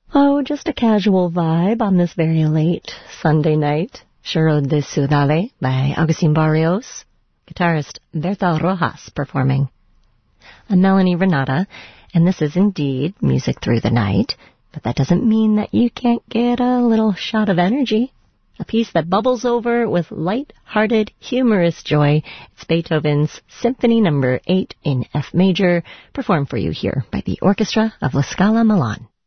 Oh, just a casual vibe on this very late Sunday night. Choro de Ciudad by Agustin Barrios. Guitarist Berta Rojas performing. I'm Melanie Renata, and this is indeed Music Through the Night, but that doesn't mean that you can't get a little shot of energy. A piece that bubbles over with light-hearted, humorous joy. It's Beethoven's Symphony No. 8 in F major, performed for you here by the Orchestra of La Scala Milan.